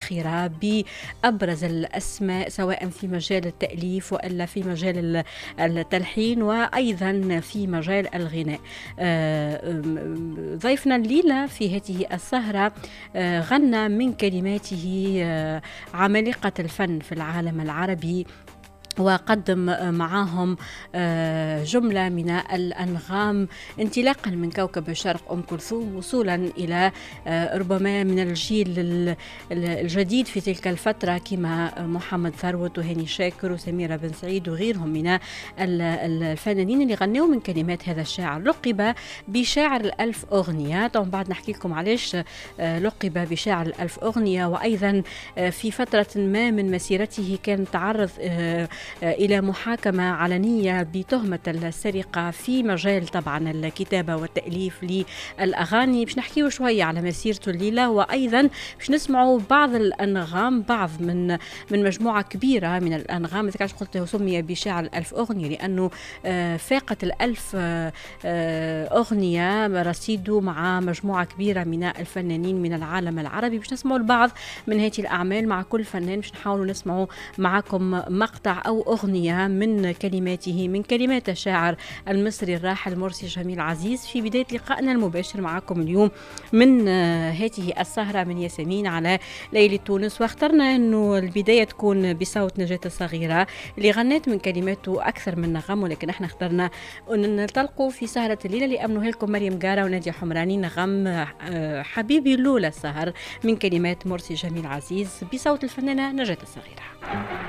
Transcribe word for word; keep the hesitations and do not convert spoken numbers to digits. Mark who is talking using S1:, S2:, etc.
S1: الأخيرة بأبرز الأسماء سواء في مجال التأليف وإلا في مجال التلحين وأيضا في مجال الغناء. ضيفنا الليلة في هذه السهرة غنى من كلماته عمالقة الفن في العالم العربي، وقدم معاهم جملة من الأنغام انطلاقا من كوكب الشرق أم كلثوم وصولا إلى ربما من الجيل الجديد في تلك الفترة كما محمد ثروت وهاني شاكر وسميرة بن سعيد وغيرهم من الفنانين اللي غنوا من كلمات هذا الشاعر. لقب بشاعر الألف أغنية، طبعا بعد نحكي لكم علاش لقب بشاعر الألف أغنية. وأيضا في فترة ما من مسيرته كان تعرض إلى محاكمة علنية بتهمة السرقة في مجال طبعا الكتابة والتأليف للأغاني. باش نحكيو شوية على مسيرته الليلة، وأيضا باش نسمعوا بعض الأنغام، بعض من من مجموعة كبيرة من الأنغام. إذا كنت قلت سمي بشاعر الألف أغنية لأنه فاقت الألف أغنية رصيده مع مجموعة كبيرة من الفنانين من العالم العربي. باش نسمعوا البعض من هذه الأعمال مع كل فنان، باش نحاولوا نسمعوا معكم مقطع أو أغنية من كلماته، من كلمات الشاعر المصري الراحل مرسي جميل عزيز في بداية لقائنا المباشر معكم اليوم من هذه السهرة من ياسمين على ليلة تونس. واخترنا أنه البداية تكون بصوت نجاة الصغيرة اللي غنت من كلماته أكثر من نغم، ولكن احنا اخترنا أن نلتقوا في سهرة الليلة لأمنها لكم مريم جارة ونادية حمراني نغم حبيبي لولا السهر من كلمات مرسي جميل عزيز بصوت الفنانة نجاة الصغيرة.